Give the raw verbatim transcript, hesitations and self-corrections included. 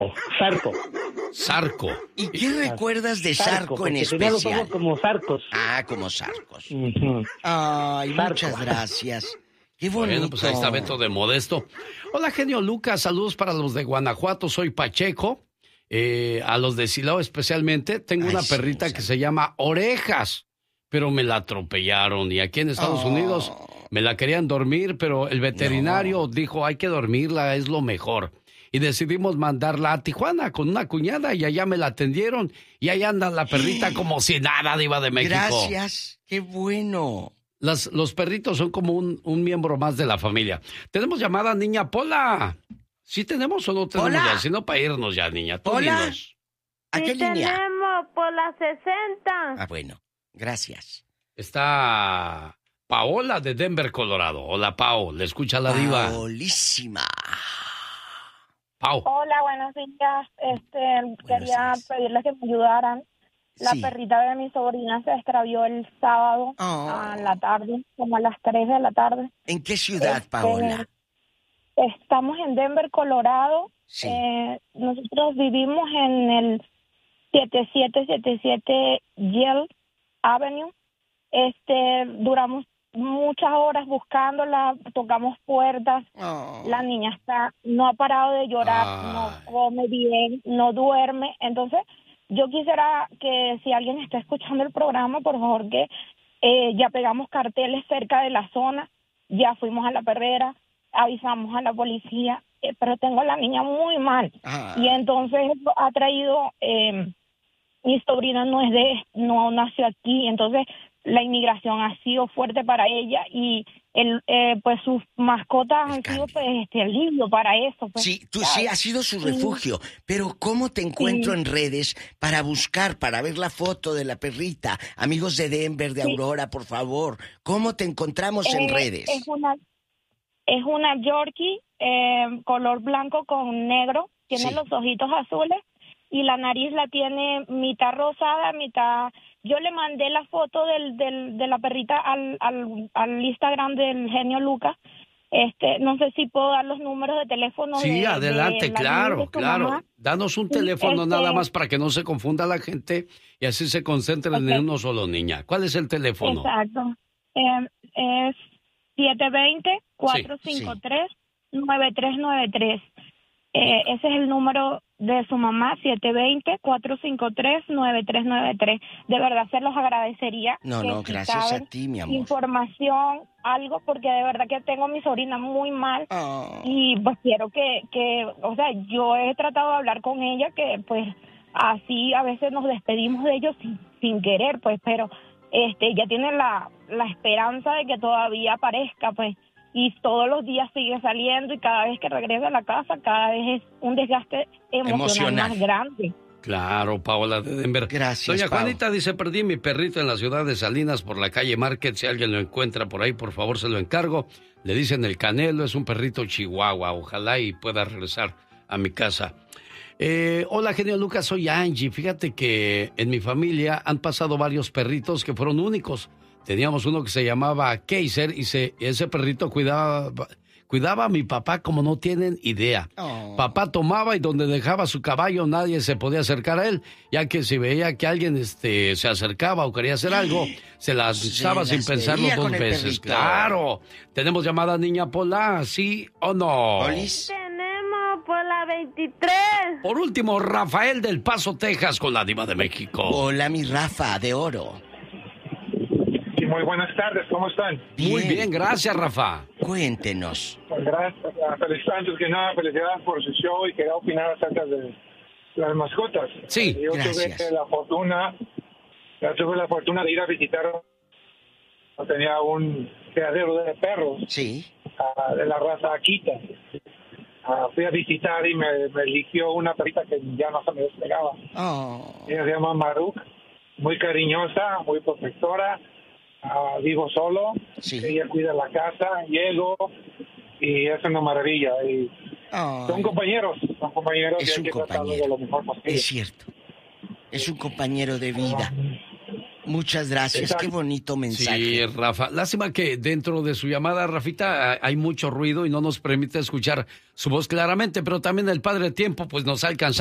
Zarco. Zarco. ¿Y qué recuerdas de Zarco, Zarco en especial? Los ojos como zarcos. Ah, como zarcos. Uh-huh. Ay, Zarco. Muchas gracias. Qué bonito. Bueno, pues ahí está Beto de Modesto. Hola, genio Lucas. Saludos para los de Guanajuato. Soy Pacheco. Eh, a los de Silao especialmente. Tengo Ay, una sí, perrita sí. que se llama Orejas, pero me la atropellaron. Y aquí en Estados Oh. Unidos me la querían dormir, pero el veterinario no. dijo, hay que dormirla, es lo mejor. Y decidimos mandarla a Tijuana con una cuñada y allá me la atendieron. Y ahí anda la perrita como si nada, Diva de México. Gracias, qué bueno. Las, los perritos son como un, un miembro más de la familia. Tenemos llamada, niña Pola. ¿Sí tenemos o no tenemos Hola. ya? Si no, para irnos ya, niña. Tú Hola. dinos. ¿A Sí qué línea? tenemos por la sesenta. Ah, bueno, gracias. Está Paola de Denver, Colorado. Hola, Pao. Le escucha la diva. Paolísima. Pao. Hola, buenos días. Este, quería días. pedirles que me ayudaran. La Sí. perrita de mi sobrina se extravió el sábado Oh. a la tarde, como a las tres de la tarde. ¿En qué ciudad, Este, Paola? Estamos en Denver, Colorado. Sí. Eh, nosotros vivimos en el siete siete siete siete Yale Avenue. Este, duramos muchas horas buscándola, tocamos puertas. Oh. La niña está, no ha parado de llorar, Ay. no come bien, no duerme. Entonces, yo quisiera que si alguien está escuchando el programa, por favor, que eh, ya pegamos carteles cerca de la zona, ya fuimos a la perrera, avisamos a la policía, eh, pero tengo a la niña muy mal. Ah. Y entonces ha traído, eh, mi sobrina no es de, no nació aquí, entonces la inmigración ha sido fuerte para ella y el, eh, pues sus mascotas El han sido cambio. pues este alivio para eso. Pues, Sí, tú ¿sabes? sí has sido su Sí. refugio, pero ¿cómo te encuentro Sí. en redes para buscar, para ver la foto de la perrita? Amigos de Denver, de Sí. Aurora, por favor, ¿cómo te encontramos en Eh, redes? Es una, es una Yorkie, eh, color blanco con negro, tiene Sí. los ojitos azules y la nariz la tiene mitad rosada, mitad... Yo le mandé la foto del, del, de la perrita al, al, al Instagram del genio Lucas. Este, no sé si puedo dar los números de teléfono. Sí, de, adelante, de la claro, niña y su claro. mamá. Danos un Sí, teléfono este- nada más para que no se confunda la gente y así se concentren Ok. en uno solo, niña. ¿Cuál es el teléfono? Exacto. Eh, es siete dos cero, cuatro cinco tres, nueve tres nueve tres. Eh, ese es el número de su mamá, siete dos cero, cuatro cinco tres, nueve tres nueve tres. De verdad, se los agradecería. No, que no, si gracias saben a ti, mi amor. información, algo, porque de verdad que tengo a mi sobrina muy mal. Oh. Y pues quiero que, que, o sea, yo he tratado de hablar con ella, que pues así a veces nos despedimos de ellos sin, sin querer, pues, pero este ella tiene la, la esperanza de que todavía aparezca, pues, y todos los días sigue saliendo y cada vez que regresa a la casa, cada vez es un desgaste emocional, Emocional. más grande. Claro, Paola de Denver. Gracias, Doña Pao. Juanita dice, perdí mi perrito en la ciudad de Salinas por la calle Market. Si alguien lo encuentra por ahí, por favor, se lo encargo. Le dicen el Canelo, es un perrito chihuahua. Ojalá y pueda regresar a mi casa. Eh, hola, genio Lucas, soy Angie. Fíjate que en mi familia han pasado varios perritos que fueron únicos. Teníamos uno que se llamaba Kaiser y se, ese perrito cuidaba, cuidaba a mi papá como no tienen idea. Oh. Papá tomaba y donde dejaba su caballo nadie se podía acercar a él, ya que si veía que alguien este, se acercaba o quería hacer algo, se lanzaba Se sin las pensarlo veía dos con el veces. perrito. Claro. Tenemos llamada niña Pola, ¿sí o no? ¿Olis? Tenemos por la veintitrés. Por último, Rafael del Paso, Texas, con la Diva de México. Hola, mi Rafa, de oro. Sí, muy buenas tardes, ¿cómo están? Muy bien, gracias, Rafa. Cuéntenos. Pues gracias, feliz, antes que nada, felicidades por su show y quería opinar acerca de las mascotas. Sí, Yo gracias. tuve la fortuna, yo tuve la fortuna de ir a visitar, tenía un criadero de perros Sí. uh, de la raza Akita. Uh, fui a visitar y me, me eligió una perrita que ya no se me despegaba. Oh. Ella se llama Maruk, muy cariñosa, muy protectora. Uh, vivo solo, Sí. ella cuida la casa, llego y es una maravilla. Y Oh. son compañeros, son compañeros y Es hay un que tratarlos de compañero. lo mejor posible. Es cierto. Es un compañero de vida. Muchas gracias, Exacto. qué bonito mensaje. Sí, Rafa. Lástima que dentro de su llamada, Rafita, hay mucho ruido y no nos permite escuchar su voz claramente, pero también el Padre Tiempo pues nos ha alcanzado.